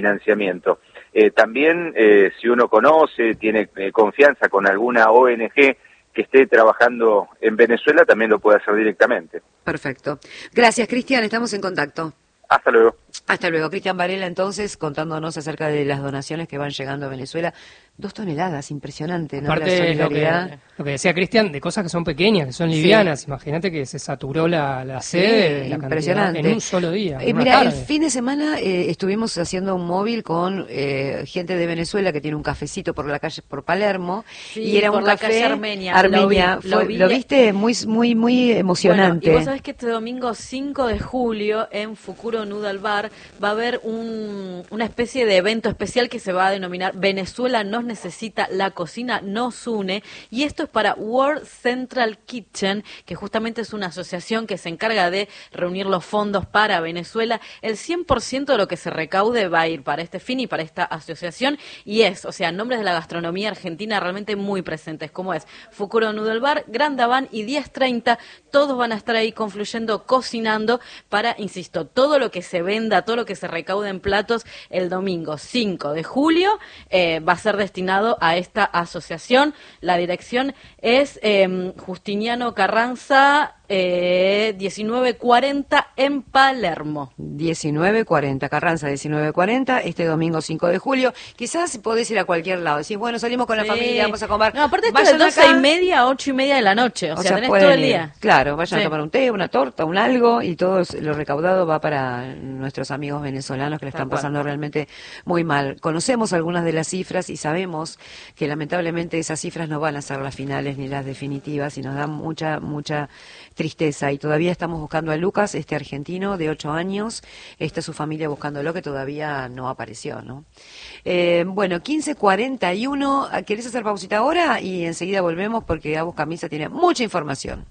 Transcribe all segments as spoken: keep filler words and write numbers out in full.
financiamiento. Eh, también, eh, si uno conoce, tiene eh, confianza con alguna O N G que esté trabajando en Venezuela, también lo puede hacer directamente. Perfecto. Gracias, Cristian, estamos en contacto. Hasta luego. Hasta luego. Cristian Varela, entonces, contándonos acerca de las donaciones que van llegando a Venezuela. Dos toneladas, impresionante, ¿no? Aparte La de lo solidaridad. que, lo que decía Cristian, de cosas que son pequeñas, que son livianas. Sí. Imagínate que se saturó la, la sede Sí, de la impresionante. cantidad en un solo día. Eh, mira, el fin de semana eh, estuvimos haciendo un móvil con eh, gente de Venezuela que tiene un cafecito por la calle, por Palermo, sí, y era por un la café calle Armenia. Armenia. Lo, vi, lo, Fue, vi. lo viste muy, muy, muy emocionante. Bueno, y vos sabés que este domingo cinco de julio en Fukuro Noodle Bar va a haber un, una especie de evento especial que se va a denominar Venezuela nos necesita, la cocina nos une, y esto es para World Central Kitchen, que justamente es una asociación que se encarga de reunir los fondos para Venezuela. El cien por ciento de lo que se recaude va a ir para este fin y para esta asociación, y es, o sea, nombres de la gastronomía argentina realmente muy presentes, como es Fukuro Noodle Bar, Grand Havana y diez treinta, todos van a estar ahí confluyendo, cocinando para, insisto, todo lo que se venda, todo lo que se recaude en platos el domingo cinco de julio eh, va a ser destinado a esta asociación. La dirección es eh, Justiniano Carranza eh, diecinueve cuarenta en Palermo. diecinueve cuarenta, Carranza diecinueve cuarenta, este domingo cinco de julio. Quizás podés ir a cualquier lado, decís, bueno, salimos con la sí. familia, vamos a comer. No, aparte esto es de doce y media a ocho y media de la noche, o, o sea, sea, tenés todo el día. Ir. Claro, vayan sí. a tomar un té, una torta, un algo, y todo lo recaudado va para nuestros amigos venezolanos que le están pasando realmente muy mal. Conocemos algunas de las cifras y sabemos que lamentablemente esas cifras no van a ser las finales ni las definitivas, y nos da mucha, mucha tristeza, y todavía estamos buscando a Lucas, este argentino de ocho años, está su familia buscándolo, que todavía no apareció, ¿no? Eh, bueno, quince cuarenta y uno, ¿querés hacer pausita ahora? Y enseguida volvemos porque Agus Camisa tiene mucha información.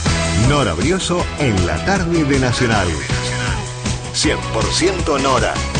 Nora Brioso en la tarde de Nacional. cien por ciento Nora.